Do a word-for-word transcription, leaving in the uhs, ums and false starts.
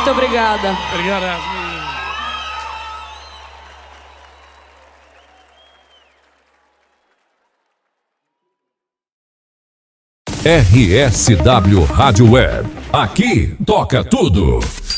Muito obrigada. Obrigado, Yasmin. R S W Rádio Web. Aqui toca tudo.